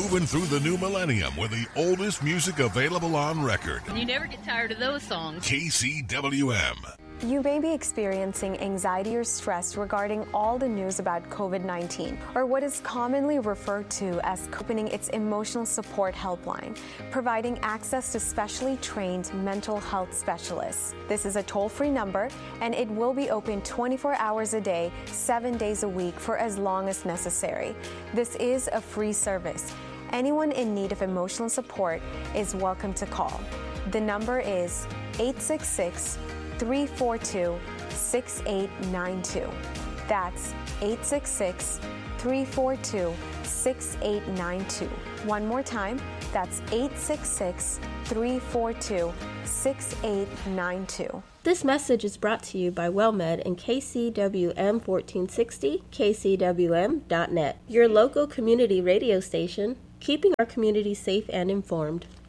moving through the new millennium with the oldest music available on record. You never get tired of those songs. KCWM. You may be experiencing anxiety or stress regarding all the news about COVID-19, or what is commonly referred to as opening its emotional support helpline, providing access to specially trained mental health specialists. This is a toll-free number, and it will be open 24 hours a day, 7 days a week for as long as necessary. This is a free service. Anyone in need of emotional support is welcome to call. The number is 866-342-6892. That's 866-342-6892. One more time, that's 866-342-6892. This message is brought to you by WellMed and KCWM 1460, KCWM.net, your local community radio station, keeping our community safe and informed.